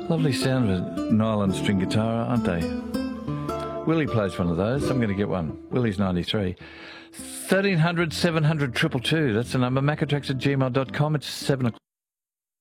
Lovely sound of a nylon string guitar, aren't they? Willie plays one of those. I'm going to get one. Willie's 93. 1300 700 222. That's the number. Macatrax@gmail.com. It's 7 o'clock.